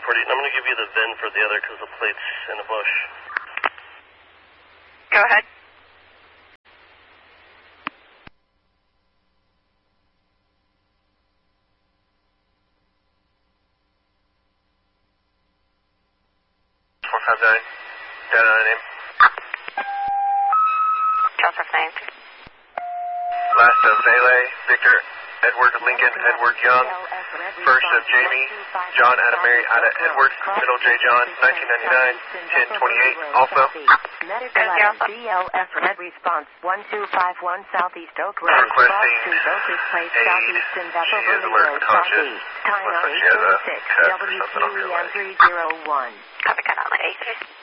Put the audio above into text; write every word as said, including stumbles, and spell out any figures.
pretty. I'm going to give you the V I N for the other because the plate's in a bush. Go ahead. four five nine. Down on name. Joseph name. Last of Vele, Victor, Edward, Lincoln, Edward, Young. First of Jamie, John, Adam, Mary, Ada, Edward. Middle J. John, nineteen ninety-nine, ten twenty-eight. Also. B L F Red response one two five one Southeast Oak Road. Requesting to Joseph Place aid. Southeast in Bethel She is Valley alert Road, conscious. Southeast. Time Looks like eight she has a thirty-six. test or W something on Q E her M leg. three zero one. Copy, cut out, eight three.